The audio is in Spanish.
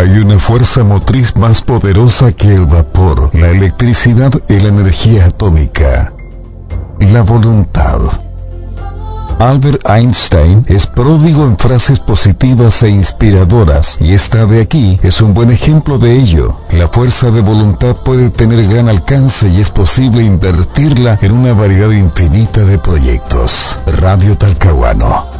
Hay una fuerza motriz más poderosa que el vapor, la electricidad y la energía atómica: la voluntad. Albert Einstein es pródigo en frases positivas e inspiradoras, y esta de aquí es un buen ejemplo de ello. La fuerza de voluntad puede tener gran alcance y es posible invertirla en una variedad infinita de proyectos. Radio Talcahuano.